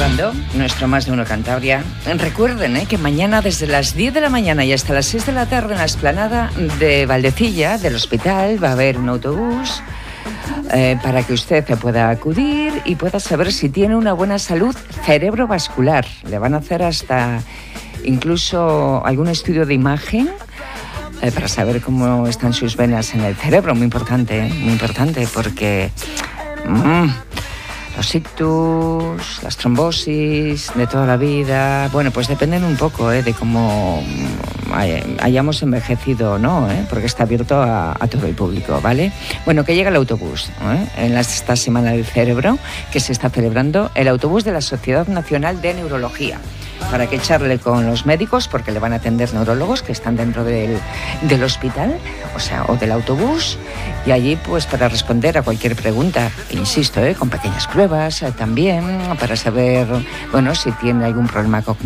cerrando nuestro Más de Uno Cantabria. Recuerden que mañana desde las 10 de la mañana y hasta las 6 de la tarde en la explanada de Valdecilla, del hospital, va a haber un autobús para que usted pueda acudir y pueda saber si tiene una buena salud cerebrovascular. Le van a hacer hasta incluso algún estudio de imagen para saber cómo están sus venas en el cerebro. Muy importante porque los ictus, las trombosis de toda la vida, bueno, pues dependen un poco de cómo hayamos envejecido o no, porque está abierto a todo el público, ¿vale? Bueno, que llega el autobús, en esta Semana del Cerebro que se está celebrando, el autobús de la Sociedad Nacional de Neurología, para que charle con los médicos, porque le van a atender neurólogos que están dentro del hospital, o del autobús, y allí pues para responder a cualquier pregunta, insisto, con pequeñas pruebas también, para saber, bueno, si tiene algún problema cognitivo